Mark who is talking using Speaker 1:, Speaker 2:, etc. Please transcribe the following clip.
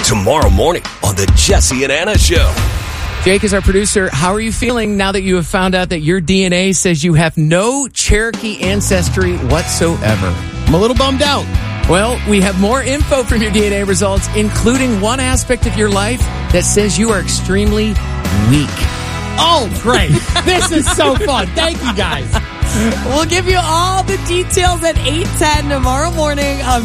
Speaker 1: tomorrow morning on the Jesse and Anna Show.
Speaker 2: Jake is our producer. How are you feeling now that you have found out that your DNA says you have no Cherokee ancestry whatsoever?
Speaker 3: I'm a little bummed out.
Speaker 2: Well, we have more info from your DNA results, including one aspect of your life that says you are extremely weak.
Speaker 3: Oh, great. This is so fun. Thank you, guys.
Speaker 4: We'll give you all the details at 8:10 tomorrow morning on